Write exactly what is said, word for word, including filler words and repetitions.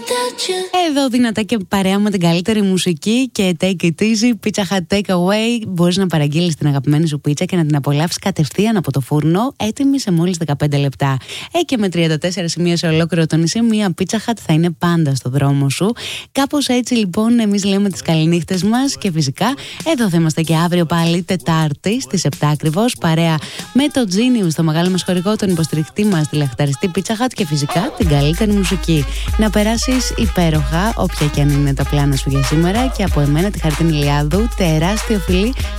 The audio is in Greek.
Εδώ δυνατά και παρέα με την καλύτερη μουσική και take it easy, Pizza Hut Takeaway. Μπορείς να παραγγείλεις την αγαπημένη σου πίτσα και να την απολαύσεις κατευθείαν από το φούρνο, έτοιμη σε μόλις δεκαπέντε λεπτά. Ε, και με τριάντα τέσσερα σημεία σε ολόκληρο το νησί, μία Pizza Hut θα είναι πάντα στο δρόμο σου. Κάπως έτσι λοιπόν εμείς λέμε τις καληνύχτες μας και φυσικά εδώ θα είμαστε και αύριο πάλι Τετάρτη στις επτά ακριβώς, παρέα με το Genius, το μεγάλο μας χορηγό, τον υποστηρικτή μας, τη λαχταριστή Pizza Hut και φυσικά την καλύτερη μουσική. Να περάσεις υπέροχα, όποια και αν είναι τα πλάνα σου για σήμερα, και από εμένα τη Χαρτίν Ηλιάδου, τεράστιο φιλί